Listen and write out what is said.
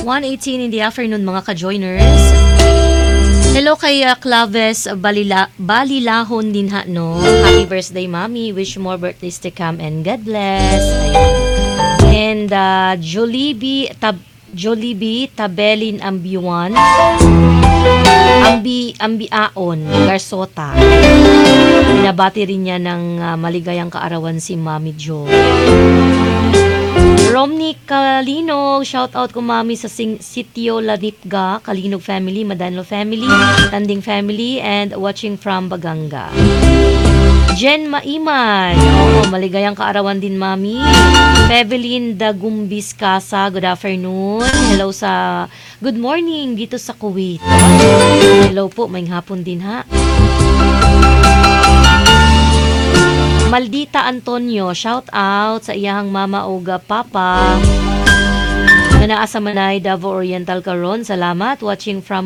1:18 in the afternoon mga ka-joiners. Hello kay Claves Balilahon din ha, no? Happy birthday, Mommy. Wish more birthdays to come and God bless. Ayun. And Jollibee Tabelin Ambiwan Ambiaon Garsota. Binabati rin niya ng maligayang kaarawan si Mami Jo. Romney Kalinog, shout out ko Mami sa Sitio Lanipga, Kalinog family, Madanlo family, Tanding family, and watching from Baganga. Jen Maiman, maligayang kaarawan din Mami. Pevelin Dagumbis Casa, good afternoon. Hello sa, good morning dito sa Kuwait. Hello po, may hapon din ha. Maldita Antonio, shout out sa iyahang mama Oga Papa. Na naa sa Manay, Davao Oriental karon. Salamat. Watching from